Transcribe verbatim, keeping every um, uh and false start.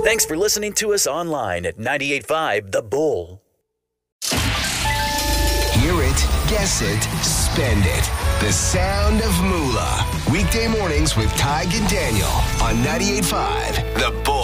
Thanks for listening to us online at ninety-eight point five The Bull. Hear it, guess it, spend it. The sound of moolah. Weekday mornings with Tig and Daniel on ninety-eight point five The Bull.